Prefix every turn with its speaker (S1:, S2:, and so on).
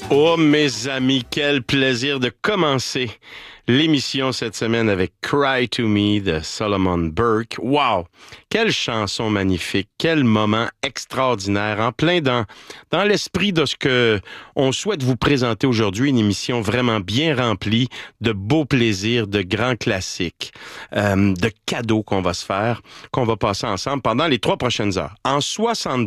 S1: Oh, mes amis, quel plaisir de commencer l'émission cette semaine avec Cry to Me de Solomon Burke. Wow! Quelle chanson magnifique, quel moment extraordinaire, en plein dans l'esprit de ce que on souhaite vous présenter aujourd'hui, une émission vraiment bien remplie de beaux plaisirs, de grands classiques, de cadeaux qu'on va se faire, qu'on va passer ensemble pendant les 3 prochaines heures. En 60